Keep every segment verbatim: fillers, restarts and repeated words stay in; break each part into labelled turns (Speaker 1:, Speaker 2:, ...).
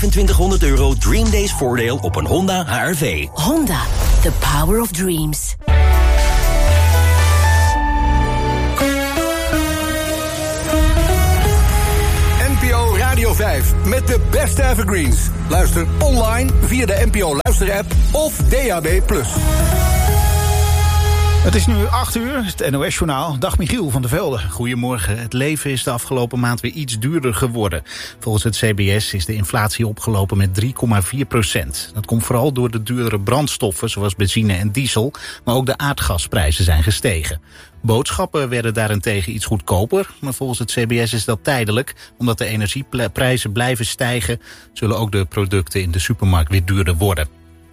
Speaker 1: vijfentwintighonderd euro Dream Days voordeel op een Honda H R V.
Speaker 2: Honda, the power of dreams.
Speaker 3: N P O Radio vijf met de beste evergreens. Luister online via de N P O Luister-app of D A B plus.
Speaker 4: Het is nu acht uur, het N O S-journaal. Dag Michiel van der Velde.
Speaker 5: Goedemorgen. Het leven is de afgelopen maand weer iets duurder geworden. Volgens het C B S is de inflatie opgelopen met drie komma vier procent. Dat komt vooral door de duurdere brandstoffen, zoals benzine en diesel. Maar ook de aardgasprijzen zijn gestegen. Boodschappen werden daarentegen iets goedkoper. Maar volgens het C B S is dat tijdelijk. Omdat de energieprijzen blijven stijgen, zullen ook de producten in de supermarkt weer duurder worden.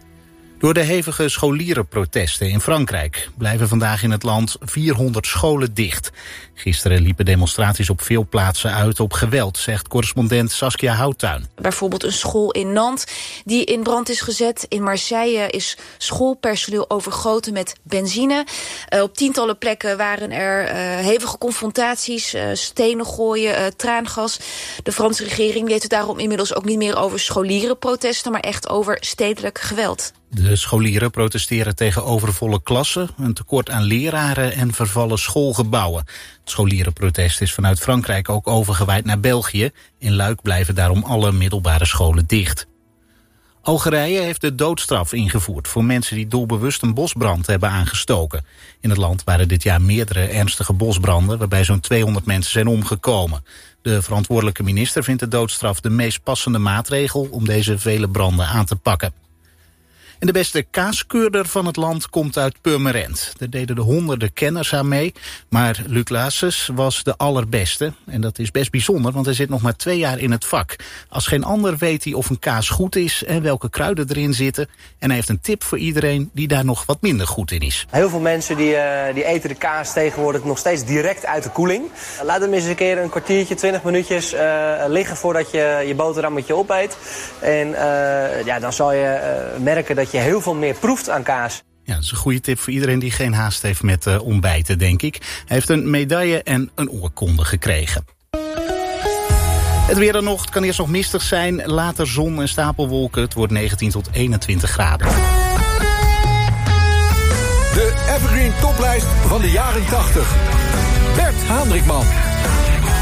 Speaker 5: Door de hevige scholierenprotesten in Frankrijk blijven vandaag in het land vierhonderd scholen dicht. Gisteren liepen demonstraties op veel plaatsen uit op geweld, zegt correspondent Saskia Houttuin.
Speaker 6: Bijvoorbeeld een school in Nantes die in brand is gezet. In Marseille is schoolpersoneel overgoten met benzine. Uh, op tientallen plekken waren er uh, hevige confrontaties, uh, stenen gooien, uh, traangas. De Franse regering weet het daarom inmiddels ook niet meer over scholierenprotesten, maar echt over stedelijk geweld.
Speaker 5: De scholieren protesteren tegen overvolle klassen, een tekort aan leraren en vervallen schoolgebouwen. Het scholierenprotest is vanuit Frankrijk ook overgewaaid naar België. In Luik blijven daarom alle middelbare scholen dicht. Algerije heeft de doodstraf ingevoerd voor mensen die doelbewust een bosbrand hebben aangestoken. In het land waren dit jaar meerdere ernstige bosbranden waarbij zo'n tweehonderd mensen zijn omgekomen. De verantwoordelijke minister vindt de doodstraf de meest passende maatregel om deze vele branden aan te pakken. En de beste kaaskeurder van het land komt uit Purmerend. Er deden de honderden kenners aan mee, maar Luc Lasses was de allerbeste. En dat is best bijzonder, want hij zit nog maar twee jaar in het vak. Als geen ander weet hij of een kaas goed is en welke kruiden erin zitten. En hij heeft een tip voor iedereen die daar nog wat minder goed in is.
Speaker 7: Heel veel mensen die, uh, die eten de kaas tegenwoordig nog steeds direct uit de koeling. Laat hem eens een keer een kwartiertje, twintig minuutjes uh, liggen voordat je je boterhammetje opeet. En uh, ja, dan zal je uh, merken dat je heel veel meer proeft aan kaas.
Speaker 5: Ja, dat is een goede tip voor iedereen die geen haast heeft met uh, ontbijten, denk ik. Hij heeft een medaille en een oorkonde gekregen. Het weer dan nog, het kan eerst nog mistig zijn. Later zon en stapelwolken. Het wordt negentien tot eenentwintig graden.
Speaker 3: De Evergreen toplijst van de jaren tachtig. Bert Haandrikman.